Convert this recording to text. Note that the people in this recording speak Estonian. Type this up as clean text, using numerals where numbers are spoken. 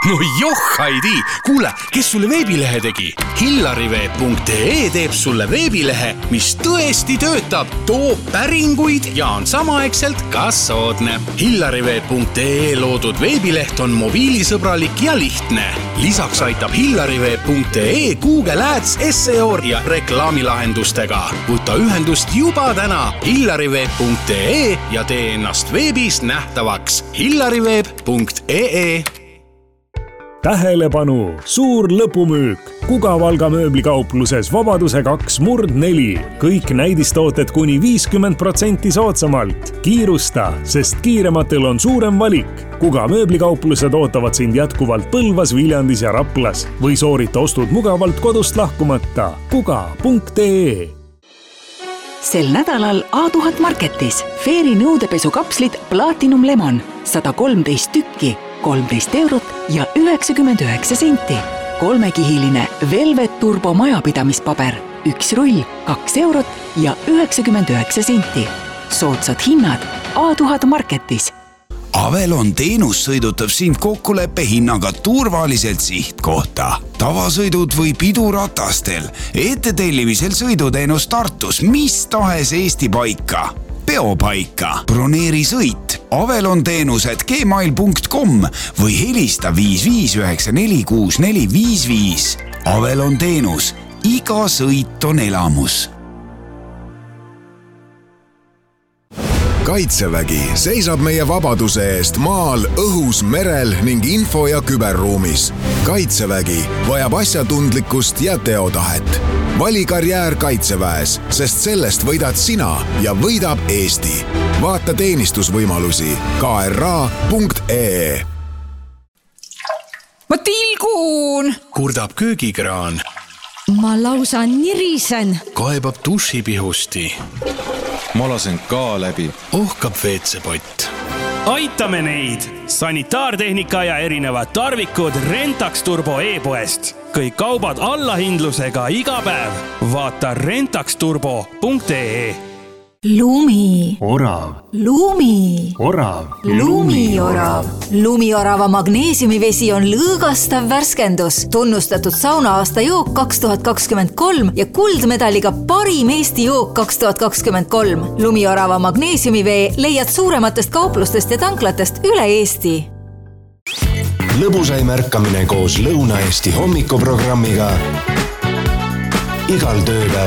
No Haidi, kuule, kes sulle veebilehe tegi? Hillariveeb.ee teeb sulle veebilehe, mis tõesti töötab, toob päringuid ja on samaaegselt ka soodne. Hillariveeb.ee loodud veebileht on mobiilisõbralik ja lihtne. Lisaks aitab Hillariveeb.ee Google Ads, SEO ja reklaamilahendustega. Võta ühendust juba täna Hillariveeb.ee ja tee ennast veebis nähtavaks. Hillariveeb.ee. Tähelepanu! Suur lõpumüük! Kuga Valga mööblikaupluses Vabaduse 2/4. Kõik näidistooted kuni 50% soodsamalt. Kiirusta, sest kiirematel on suurem valik. Kuga mööblikauplused ootavad sind jätkuvalt Põlvas, Viljandis ja Raplas. Või soorita ostud mugavalt kodust lahkumata. Kuga.ee. Sel nädalal A1000 Marketis Fairy nõudepesukapslid Platinum Lemon 113 tükki, 13 eurot ja 99 senti. 3-kihiline Velvet Turbo majapidamispaber, 1 rull, 2 eurot ja 99 senti. Soodsad hinnad A1000 Marketis. Avelon teenus sõidutab sind kokkuleppe hinnaga turvaliselt sihtkohta. Tavasõidud või piduratastel, ettetellimisel sõiduteenus Tartus, mis tahes Eesti paika. Peopaika, broneeri sõit, Avelon teenused gmail.com või helista 55946455. Avelon teenus, iga sõit on elamus. Kaitsevägi seisab meie vabaduse eest maal, õhus, merel ning info- ja küberruumis. Kaitsevägi vajab asjatundlikkust ja teotahet. Vali karjäär Kaitseväes, sest sellest võidad sina ja võidab Eesti. Vaata teenistusvõimalusi kra.ee. Ma tilgun! Kurdab köögikraan. Ma lausa nirisen. Kaebab dušipihusti. Ma lasen ka läbi. Ohkab veetsepott. Aitame neid! Sanitaartehnika ja erinevad tarvikud Rentax Turbo e-poest. Kõik kaubad allahindlusega iga päev. Vaata rentaxturbo.ee. Lumi. Orav. Lumi. Orav. Lumiorav. Lumiorava magneesiumivesi on lõõgastav värskendus, tunnustatud saunaaasta jook 2023 ja kuldmedaliga parim Eesti jook 2023. Lumiorava magneesiumivee leiad suurematest kauplustest ja tanklatest üle Eesti. Lõbusaim ärkamine koos Lõuna-Eesti hommikuprogrammiga igal tööpäeval.